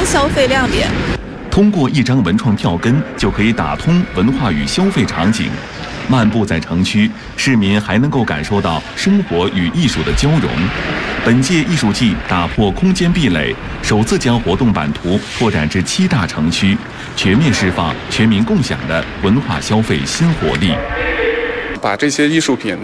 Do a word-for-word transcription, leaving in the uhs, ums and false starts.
消费亮点。 通过一张文创票根，就可以打通文化与消费场景。漫步在城区，市民还能够感受到生活与艺术的交融。本届艺术季打破空间壁垒，首次将活动版图拓展至七大城区，全面释放全民共享的文化消费新活力。 把这些艺术品